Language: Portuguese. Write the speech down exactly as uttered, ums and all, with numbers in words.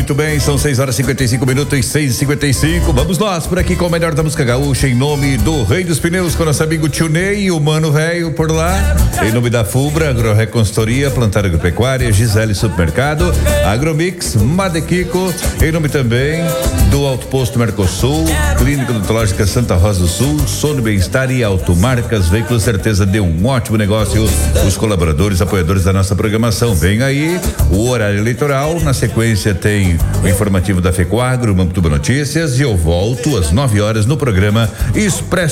muito bem, são seis horas e cinquenta e cinco minutos e seis e cinquenta e cinco. Vamos nós por aqui com o melhor da música gaúcha em nome do Rei dos Pneus, com nosso amigo Tio Ney e o Mano Velho por lá. Em nome da Fubra, Agroreconsultoria, Plantar Agropecuária, Gisele Supermercado, Agromix, Madequico. Em nome também do Alto Posto Mercosul, Clínica Odontológica Santa Rosa do Sul, Sono Bem-Estar e Automarcas Veículos. Certeza de um ótimo negócio. Os colaboradores, apoiadores da nossa programação. Vem aí o horário eleitoral. Na sequência tem o informativo da FECOAGRO, Mamptuba Notícias, e eu volto às nove horas no programa Expresso